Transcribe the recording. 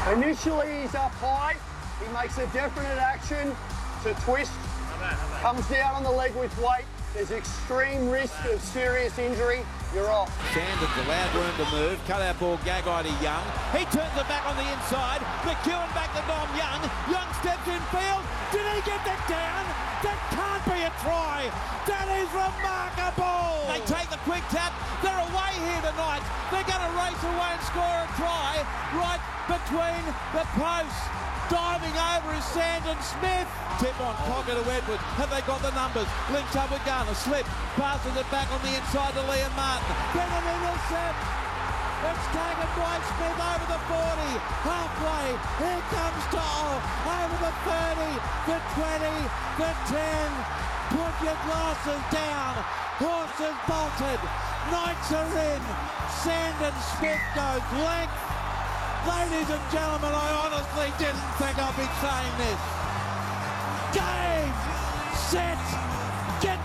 Initially he's up high, he makes a definite action to twist, comes down on the leg with weight, there's extreme risk of serious injury, you're off. Sanders allowed room to move, cut out ball Gagai to Young, he turns it back on the inside, McEwen back to Dom Young, Young steps in field, did he get that down? That can't be a try, that is remarkable! They take the quick tap, they're away here tonight, they're going to race away and score a try right between the posts. Diving over is Sandon Smith. Tip on Cogger to Edwards. Have they got the numbers? Links up with Garner. Slip. Passes it back on the inside to Liam Martin. Then an intercept. It's taken by Smith over the 40. Halfway. Here comes To'o. Over the 30. The 20. The 10. Put your glasses down. Horses bolted. Knights are in. Sandon Smith goes length. Ladies and gentlemen, I honestly didn't think I'd be saying this. Game